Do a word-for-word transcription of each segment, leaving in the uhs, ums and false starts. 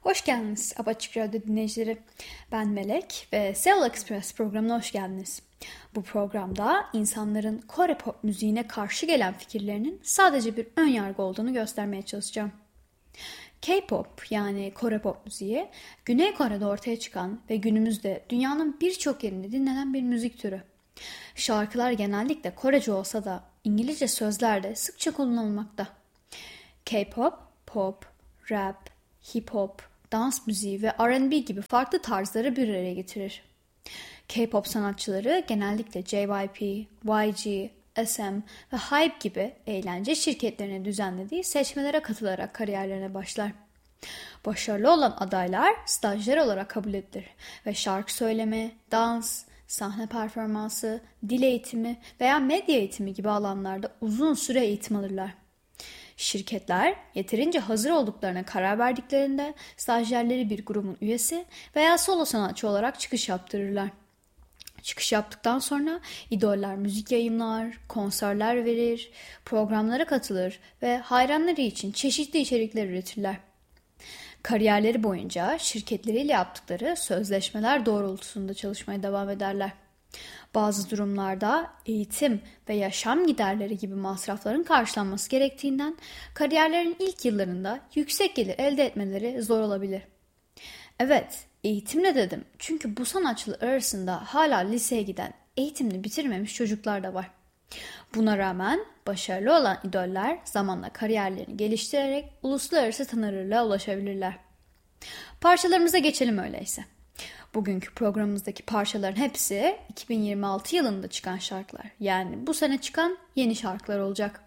Hoş geldiniz Apaçık Radyo dinleyicileri. Ben Melek ve Seoul Express programına hoş geldiniz. Bu programda insanların Kore pop müziğine karşı gelen fikirlerinin sadece bir ön yargı olduğunu göstermeye çalışacağım. K-pop yani Kore pop müziği Güney Kore'de ortaya çıkan ve günümüzde dünyanın birçok yerinde dinlenen bir müzik türü. Şarkılar genellikle Korece olsa da İngilizce sözler de sıkça kullanılmakta. K-pop, pop, rap, hip-hop, dans müziği ve R and B gibi farklı tarzları bir araya getirir. K-pop sanatçıları genellikle J Y P, Y G, S M ve Hype gibi eğlence şirketlerine düzenlediği seçmelere katılarak kariyerlerine başlar. Başarılı olan adaylar stajyer olarak kabul edilir ve şarkı söyleme, dans, sahne performansı, dil eğitimi veya medya eğitimi gibi alanlarda uzun süre eğitim alırlar. Şirketler yeterince hazır olduklarına karar verdiklerinde stajyerleri bir grubun üyesi veya solo sanatçı olarak çıkış yaptırırlar. Çıkış yaptıktan sonra idoller müzik yayınlar, konserler verir, programlara katılır ve hayranları için çeşitli içerikler üretirler. Kariyerleri boyunca şirketleriyle yaptıkları sözleşmeler doğrultusunda çalışmaya devam ederler. Bazı durumlarda eğitim ve yaşam giderleri gibi masrafların karşılanması gerektiğinden kariyerlerin ilk yıllarında yüksek gelir elde etmeleri zor olabilir. Evet, eğitimle dedim çünkü bu sanatçılar arasında hala liseye giden, eğitimini bitirmemiş çocuklar da var. Buna rağmen başarılı olan idoller zamanla kariyerlerini geliştirerek uluslararası tanınırlığa ulaşabilirler. Parçalarımıza geçelim öyleyse. Bugünkü programımızdaki parçaların hepsi iki bin yirmi altı yılında çıkan şarkılar. Yani bu sene çıkan yeni şarkılar olacak.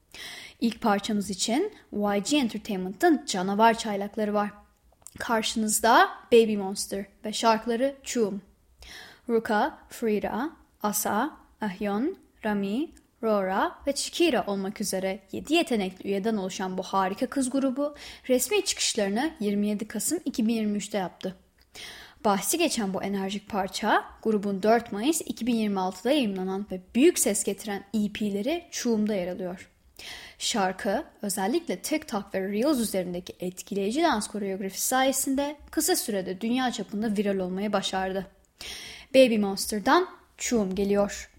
İlk parçamız için Y G Entertainment'ın Canavar Çaylakları var. Karşınızda Baby Monster ve şarkıları Choom. Ruka, Frida, Asa, Ahyeon, Rami, Rora ve Chikira olmak üzere yedi yetenekli üyeden oluşan bu harika kız grubu resmi çıkışlarını yirmi yedi Kasım iki bin yirmi üçte yaptı. Bahsi geçen bu enerjik parça grubun dört Mayıs iki bin yirmi altıda yayımlanan ve büyük ses getiren E P'leri Choom'da yer alıyor. Şarkı özellikle TikTok ve Reels üzerindeki etkileyici dans koreografisi sayesinde kısa sürede dünya çapında viral olmayı başardı. Baby Monster'dan Choom geliyor.